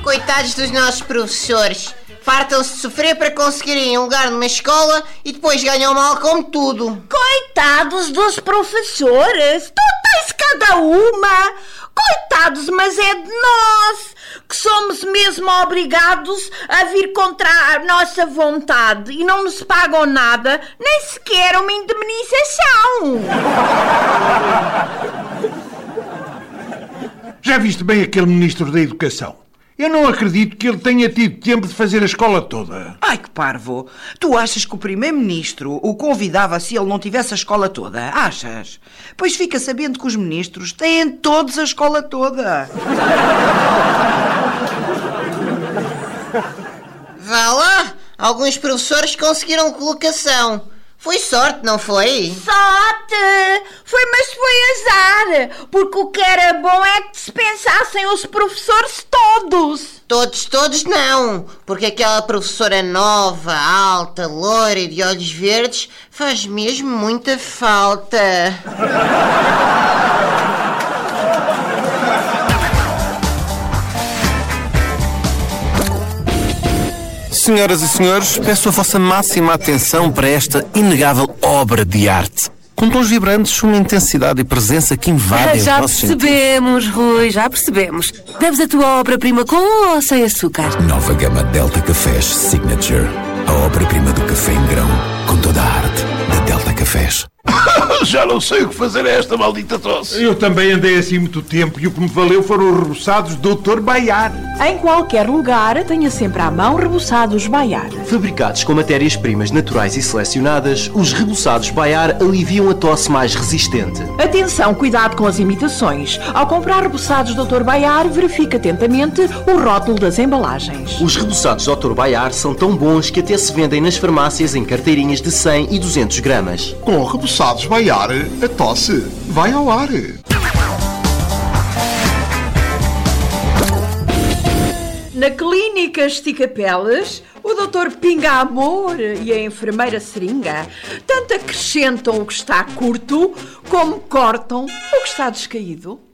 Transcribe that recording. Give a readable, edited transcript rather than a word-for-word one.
Coitados dos nossos professores. Fartam-se de sofrer para conseguirem um lugar numa escola e depois ganham mal como tudo. Coitados dos professores, tu tens cada uma. Coitados, mas é de nós, que somos mesmo obrigados a vir contra a nossa vontade e não nos pagam nada, nem sequer uma indemnização. Já viste bem aquele ministro da Educação? Eu não acredito que ele tenha tido tempo de fazer a escola toda. Ai, que parvo! Tu achas que o primeiro-ministro o convidava se ele não tivesse a escola toda? Achas? Pois fica sabendo que os ministros têm todos a escola toda. Vá lá, alguns professores conseguiram colocação. Foi sorte, não foi? Sorte! Mas foi azar, porque o que era bom é que dispensassem os professores todos. Todos não, porque aquela professora nova, alta, loira e de olhos verdes faz mesmo muita falta. Senhoras e senhores, peço a vossa máxima atenção para esta inegável obra de arte. Com tons vibrantes, uma intensidade e presença que invadem os Já nossos sentidos. percebemos, Rui, já percebemos. Deves a tua obra-prima com ou sem açúcar? Nova gama Delta Cafés Signature. A obra-prima do café em grão, com toda a arte da Delta Cafés. Já não sei o que fazer a esta maldita tosse. Eu também andei assim muito tempo e o que me valeu foram os reboçados Dr. Baiar. Em qualquer lugar, tenha sempre à mão reboçados Baiar. Fabricados com matérias-primas naturais e selecionadas, os reboçados Baiar aliviam a tosse mais resistente. Atenção, cuidado com as imitações. Ao comprar reboçados Dr. Baiar, verifique atentamente o rótulo das embalagens. Os reboçados Dr. Baiar são tão bons que até se vendem nas farmácias em carteirinhas de 100 e 200 gramas. Com reboçados Baiar, a tosse vai ao ar. Na clínica Esticapeles, o Dr. Pinga Amor e a enfermeira Seringa tanto acrescentam o que está curto como cortam o que está descaído.